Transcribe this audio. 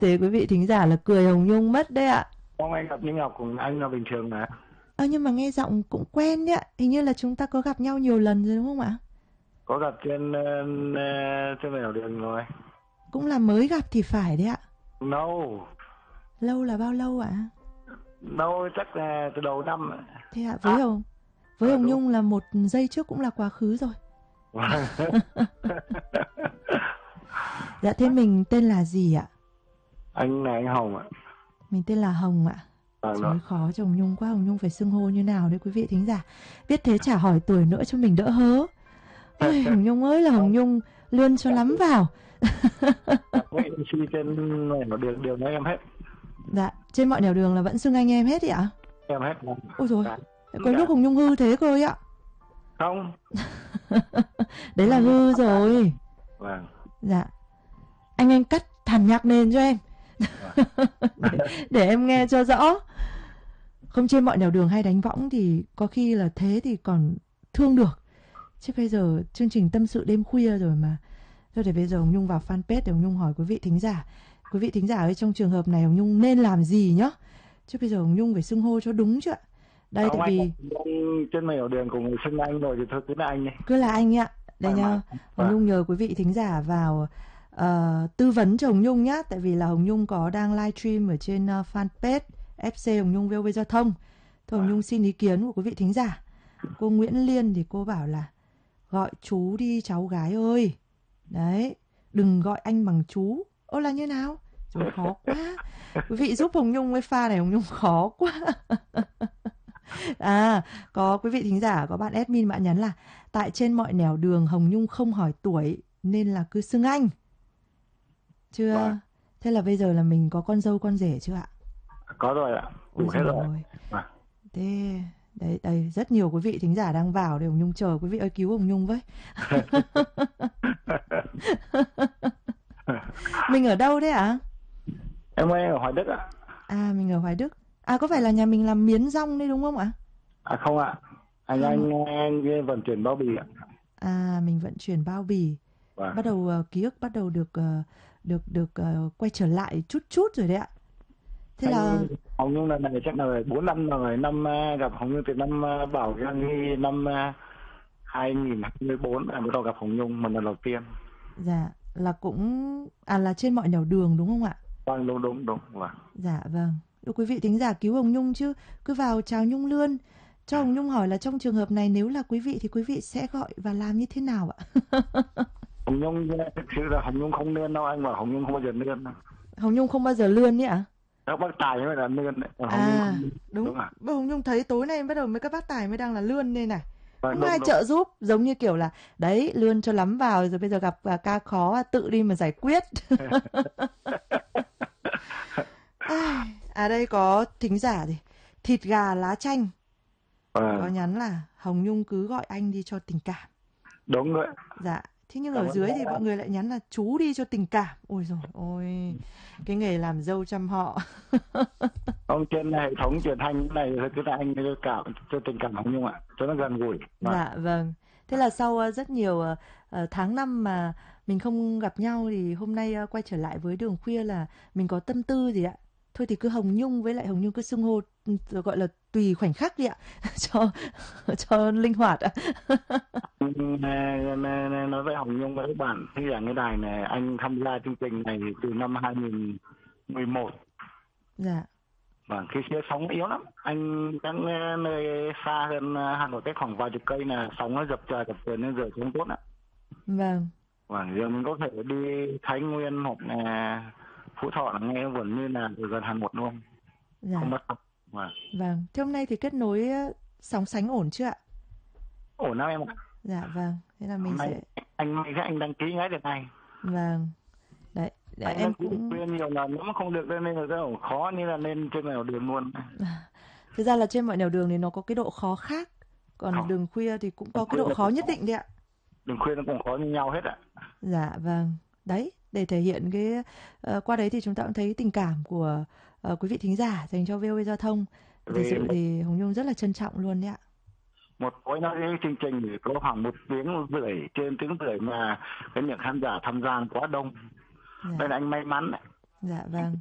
Thế quý vị thính giả là cười Hồng Nhung mất đấy ạ. Không, anh gặp Như Ngọc cùng anh là bình thường mà. Nhưng mà nghe giọng cũng quen đấy ạ. Hình như là chúng ta có gặp nhau nhiều lần rồi đúng không ạ? Có gặp trên mèo đường rồi. Cũng là mới gặp thì phải đấy ạ. No. Lâu là bao lâu ạ? No, chắc là từ đầu năm. Thế ạ, với Hồng Đúng. Nhung là một giây trước cũng là quá khứ rồi. Dạ, thế mình tên là gì ạ? Anh là anh Hồng ạ. Mình tên là Hồng ạ. Vâng Trời đó. ơi, khó cho Hồng Nhung quá. Hồng Nhung phải xưng hô như nào đấy quý vị thính giả. Biết thế chả hỏi tuổi nữa cho mình đỡ hớ. Ôi Hồng Nhung ơi là Hồng Nhung, lươn cho lắm vào. Vậy suy trên mèo đường đều nói em hết. Dạ, trên mọi nẻo đường là vẫn xưng anh em hết ý ạ? Em hết. Ôi rồi, Dạ. có lúc Hồng Nhung hư thế cơ ấy ạ. Không. Đấy là hư rồi. Vâng. Dạ. Anh cắt thàn nhạc nền cho em. để em nghe cho rõ. Không, trên mọi nẻo đường hay đánh võng thì có khi là thế thì còn thương được. Chứ bây giờ chương trình tâm sự đêm khuya rồi mà. Thôi để bây giờ Hồng Nhung vào fanpage để Hồng Nhung hỏi quý vị thính giả. Quý vị thính giả ơi, trong trường hợp này Hồng Nhung nên làm gì nhá? Chứ bây giờ Hồng Nhung phải xưng hô cho đúng chứ ạ. Đây Không, tại vì anh trên mèo đường cùng người xưng anh rồi thì thôi cứ là anh đi. cứ là anh ạ. Đây nha, Hồng Nhung nhờ quý vị thính giả vào tư vấn cho Hồng Nhung nhá. Tại vì là Hồng Nhung có đang livestream ở trên fanpage FC Hồng Nhung VOV Giao thông. Thôi Hồng Nhung xin ý kiến của quý vị thính giả. Cô Nguyễn Liên thì cô bảo là gọi chú đi cháu gái ơi. Đấy, đừng gọi anh bằng chú. Ô là như nào? Trời khó quá. Quý vị giúp Hồng Nhung với pha này, Hồng Nhung khó quá. Có quý vị thính giả, có bạn admin bạn nhắn là tại trên mọi nẻo đường Hồng Nhung không hỏi tuổi nên là cứ xưng anh. Chưa? Thế là bây giờ là mình có con dâu con rể chưa ạ? Có rồi ạ. Đủ hết rồi. Thế đây rất nhiều quý vị thính giả đang vào để Hồng Nhung chờ quý vị ơi cứu Hồng Nhung với. Mình ở đâu đấy ạ? Em ơi, ở Hoài Đức ạ. Mình ở Hoài Đức. Có phải là nhà mình làm miến rong đấy đúng không ạ? Không ạ. Anh vận chuyển bao bì ạ. Mình vận chuyển bao bì. Bắt đầu ký ức bắt đầu được quay trở lại chút chút rồi đấy ạ. Thế là Hồng Nhung lần này chắc là 4 năm rồi, năm gặp Hồng Nhung từ năm Bảo Giang Nghi năm 2024 là bắt đầu gặp Hồng Nhung một lần đầu tiên. Dạ, là cũng là trên mọi nẻo đường đúng không ạ? Vâng, đúng. Dạ vâng. Quý vị thính giả cứu Hồng Nhung chứ, cứ vào chào Nhung Lươn. Cho Hồng Nhung hỏi là trong trường hợp này nếu là quý vị thì quý vị sẽ gọi và làm như thế nào ạ? Hồng Nhung thực sự là Hồng Nhung không lươn đâu, anh bảo Hồng Nhung không bao giờ lươn đâu. Hồng Nhung không bao giờ lươn đấy ạ? Các bác tài mới là lươn đấy. Đúng ạ. Hồng Nhung thấy tối nay bắt đầu mấy các bác tài mới đang là lươn đây này. Không ai đúng. trợ giúp, giống như kiểu là đấy lươn cho lắm vào rồi bây giờ gặp ca khó tự đi mà giải quyết. Đây có thính giả gì thịt gà lá chanh có nhắn là Hồng Nhung cứ gọi anh đi cho tình cảm. Đúng rồi. Dạ. Thế nhưng ở dưới thì mọi người lại nhắn là chú đi cho tình cảm. Ôi rồi ôi, cái nghề làm dâu chăm họ. Ông trên hệ thống truyền thanh này cứ là anh cho tình cảm Hồng Nhung ạ, cho nó gần gũi. Dạ vâng. Thế là sau rất nhiều tháng năm mà mình không gặp nhau thì hôm nay quay trở lại với Đường Khuya là mình có tâm tư gì ạ? Thôi thì cứ Hồng Nhung với lại Hồng Nhung cứ xưng hô gọi là tùy khoảnh khắc đi ạ. cho linh hoạt ạ. Nói với Hồng Nhung với các bạn thì là cái đài này anh tham gia chương trình này từ năm 2011. Dạ. Và khi xưa sóng yếu lắm, anh các nơi xa hơn Hà Nội cách khoảng vài chục cây là sóng nó dập trời nên giờ xuống tốt ạ. Vâng. Và giờ mình có thể đi Thái Nguyên hoặc là Phú Thọ là nghe vẫn như là từ gần Hà Nội luôn. Dạ. Không mất. Vâng. Thế hôm nay thì kết nối sóng sánh ổn chưa ạ? Ổn lắm em ạ. Dạ vâng. Thế là mình sẽ anh đăng ký ngay được này. Vâng. Đấy, em cũng khuyên nhiều lần nếu mà không được nên là rất khó, như là lên trên nẻo đường luôn. Thực ra là trên mọi nẻo đường thì nó có cái độ khó khác, còn Đường Khuya thì cũng có cái độ khó nhất định đấy ạ. Đường Khuya nó cũng khó như nhau hết ạ. Dạ vâng. Đấy, để thể hiện cái qua đấy thì chúng ta cũng thấy tình cảm của quý vị thính giả dành cho VOV Giao thông. Thực sự thì Hồng Nhung rất là trân trọng luôn đấy ạ. Một tối nói cái chương trình thì có khoảng 1 tiếng rưỡi, trên tiếng rưỡi mà cái lượng khán giả tham gia quá đông. Đây là anh may mắn đấy. Dạ vâng.